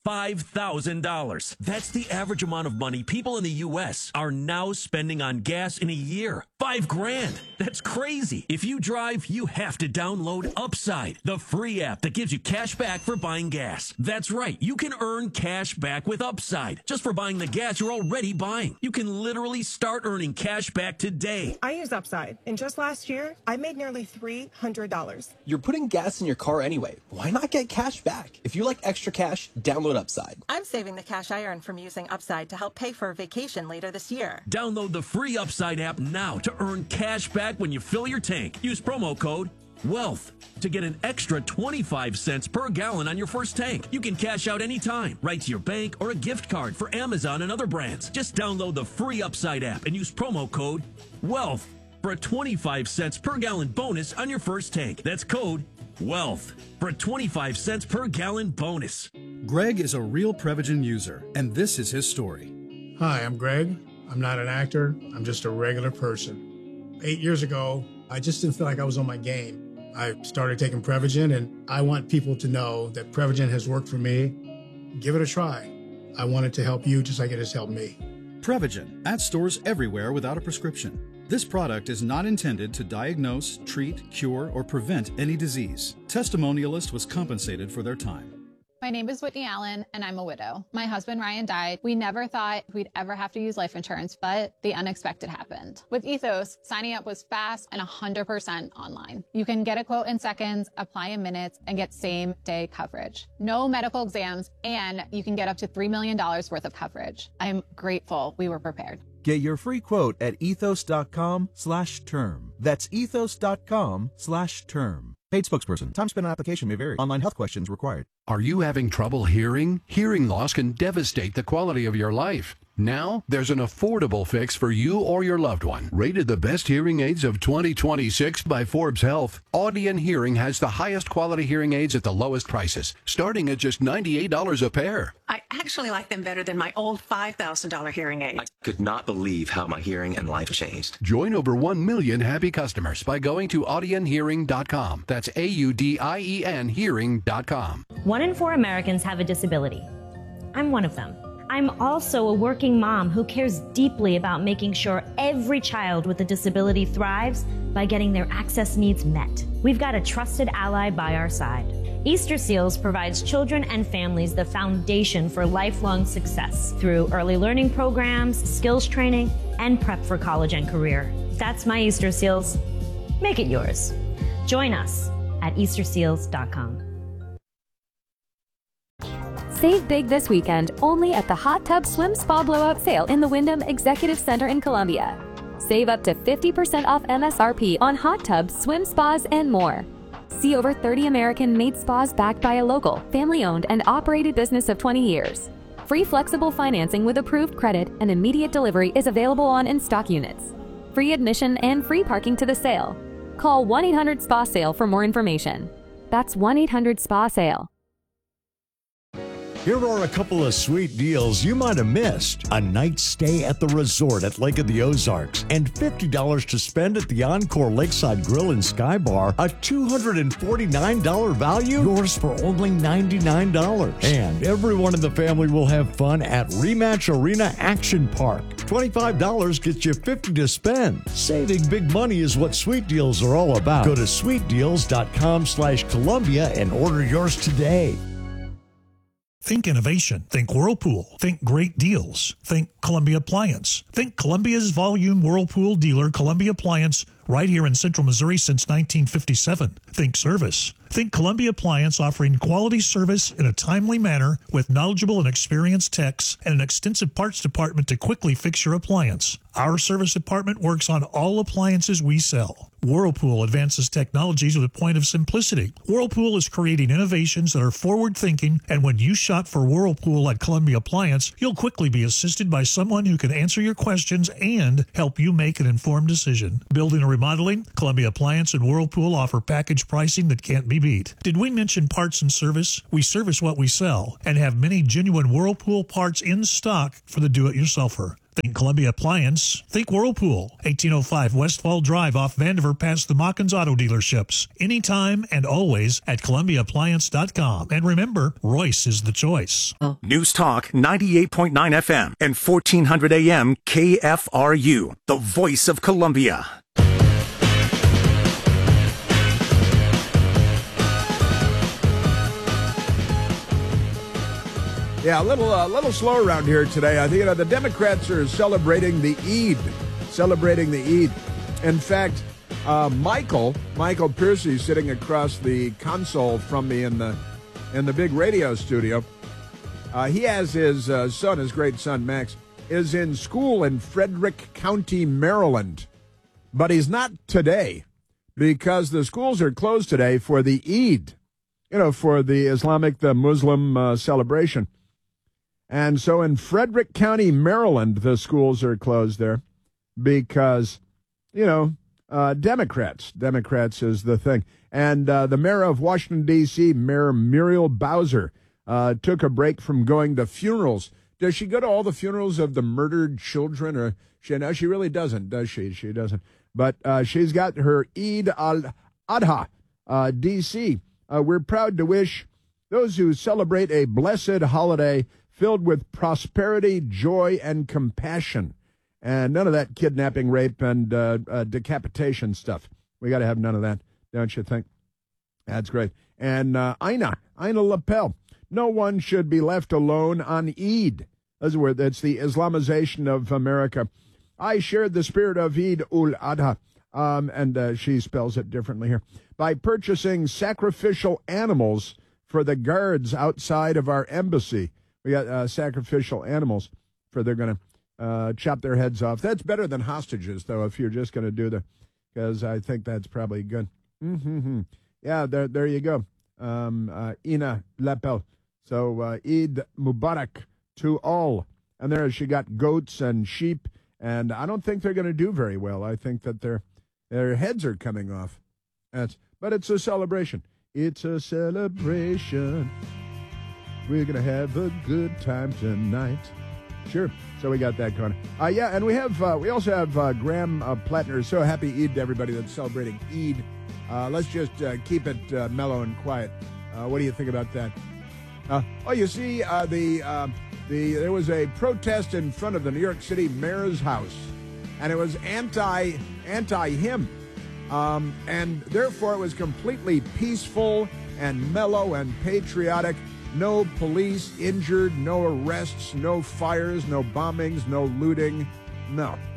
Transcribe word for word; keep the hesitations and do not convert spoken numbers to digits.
five thousand dollars. That's the average amount of money people in the U S are now spending on gas in a year. Five grand. That's crazy. If you drive, you have to download Upside, the free app that gives you cash back for buying gas. That's right. You can earn cash back with Upside just for buying the gas you're already buying. You can literally start earning cash back today. I use Upside, and just last year, I made nearly three hundred dollars. You're putting gas in your car anyway. Why not get cash back? If you like extra cash, download Upside. I'm saving the cash I earn from using Upside to help pay for a vacation later this year. Download the free Upside app now to earn cash back when you fill your tank. Use promo code WEALTH to get an extra twenty-five cents per gallon on your first tank. You can cash out anytime, right to your bank or a gift card for Amazon and other brands. Just download the free Upside app and use promo code WEALTH for a twenty-five cents per gallon bonus on your first tank. That's code WEALTH for a twenty-five cents per gallon bonus. Greg is a real Prevagen user, and this is his story. Hi, I'm Greg. I'm not an actor. I'm just a regular person. Eight years ago, I just didn't feel like I was on my game. I started taking Prevagen, and I want people to know that Prevagen has worked for me. Give it a try. I want it to help you just like it has helped me. Prevagen, at stores everywhere without a prescription. This product is not intended to diagnose, treat, cure, or prevent any disease. Testimonialist was compensated for their time. My name is Whitney Allen, and I'm a widow. My husband, Ryan, died. We never thought we'd ever have to use life insurance, but the unexpected happened. With Ethos, signing up was fast and one hundred percent online. You can get a quote in seconds, apply in minutes, and get same-day coverage. No medical exams, and you can get up to three million dollars worth of coverage. I'm grateful we were prepared. Get your free quote at ethos.com slash term. That's ethos.com slash term. Paid spokesperson. Time spent on application may vary. Online health questions required. Are you having trouble hearing? Hearing loss can devastate the quality of your life. Now, there's an affordable fix for you or your loved one. Rated the best hearing aids of twenty twenty-six by Forbes Health, Audion Hearing has the highest quality hearing aids at the lowest prices, starting at just ninety-eight dollars a pair. I actually like them better than my old five thousand dollars hearing aids. I could not believe how my hearing and life changed. Join over one million happy customers by going to audion hearing dot com. That's A U D I E N hearing dot com. One in four Americans have a disability. I'm one of them. I'm also a working mom who cares deeply about making sure every child with a disability thrives by getting their access needs met. We've got a trusted ally by our side. Easter Seals provides children and families the foundation for lifelong success through early learning programs, skills training, and prep for college and career. That's my Easter Seals. Make it yours. Join us at easter seals dot com. Save big this weekend only at the Hot Tub Swim Spa Blowout Sale in the Wyndham Executive Center in Columbia. Save up to fifty percent off M S R P on hot tubs, swim spas, and more. See over thirty American-made spas backed by a local, family-owned, and operated business of twenty years. Free flexible financing with approved credit and immediate delivery is available on in-stock units. Free admission and free parking to the sale. Call one eight hundred spa sale for more information. That's one eight hundred spa sale. Here are a couple of sweet deals you might have missed. A night stay at the resort at Lake of the Ozarks and fifty dollars to spend at the Encore Lakeside Grill and Sky Bar. A two hundred forty-nine dollars value, yours for only ninety-nine dollars. And everyone in the family will have fun at Rematch Arena Action Park. twenty-five dollars gets you fifty dollars to spend. Saving big money is what Sweet Deals are all about. Go to sweet deals dot com slash Columbia and order yours today. Think innovation. Think Whirlpool. Think great deals. Think Columbia Appliance. Think Columbia's volume Whirlpool dealer, Columbia Appliance, right here in Central Missouri since nineteen fifty-seven. Think service. Think Columbia Appliance, offering quality service in a timely manner with knowledgeable and experienced techs and an extensive parts department to quickly fix your appliance. Our service department works on all appliances we sell. Whirlpool advances technologies with a point of simplicity. Whirlpool is creating innovations that are forward-thinking, and when you shop for Whirlpool at Columbia Appliance, you'll quickly be assisted by someone who can answer your questions and help you make an informed decision. Building a remodeling, Columbia Appliance and Whirlpool offer package pricing that can't be beat. Did we mention parts and service? We service what we sell and have many genuine Whirlpool parts in stock for the do-it-yourselfer. Think Columbia Appliance. Think Whirlpool. eighteen oh five Westfall Drive off Vandiver past the Mockins Auto Dealerships. Anytime and always at Columbia Appliance dot com. And remember, Royce is the choice. News Talk ninety-eight point nine F M and fourteen hundred A M K F R U, the voice of Columbia. Yeah, a little a uh, little slow around here today. I think you know the Democrats are celebrating the Eid, celebrating the Eid. In fact, uh, Michael Michael Piercy, sitting across the console from me in the in the big radio studio, uh, he has his uh, son, his great son Max, is in school in Frederick County, Maryland, but he's not today because the schools are closed today for the Eid, you know, for the Islamic, the Muslim uh, celebration. And so in Frederick County, Maryland, the schools are closed there because, you know, uh, Democrats. Democrats is the thing. And uh, the mayor of Washington, D C, Mayor Muriel Bowser, uh, took a break from going to funerals. Does she go to all the funerals of the murdered children? Or she, no, she really doesn't, does she? She doesn't. But uh, she's got her Eid al-Adha, uh, D C. Uh, we're proud to wish those who celebrate a blessed holiday filled with prosperity, joy, and compassion. And none of that kidnapping, rape, and uh, uh, decapitation stuff. We got to have none of that, don't you think? That's great. And uh, Ina, Ina Lapel, no one should be left alone on Eid. That's where that's the Islamization of America. I shared the spirit of Eid ul-Adha, um, and uh, she spells it differently here, by purchasing sacrificial animals for the guards outside of our embassy. We got uh, sacrificial animals for they're going to uh, chop their heads off. That's better than hostages, though, if you're just going to do the, because I think that's probably good. Mm-hmm. Yeah, there there you go. Um, uh, Ina Lapel. So uh, Eid Mubarak to all. And there she got goats and sheep, and I don't think they're going to do very well. I think that their their heads are coming off. That's, but it's a celebration. It's a celebration. We're going to have a good time tonight. Sure. So we got that going. Uh, yeah, and we have uh, we also have uh, Graham uh, Plattner. So happy Eid to everybody that's celebrating Eid. Uh, let's just uh, keep it uh, mellow and quiet. Uh, what do you think about that? Uh, oh, you see, uh, the uh, the there was a protest in front of the New York City mayor's house, and it was anti anti him, um, and therefore it was completely peaceful and mellow and patriotic. No police injured, no arrests, no fires, no bombings, no looting. No,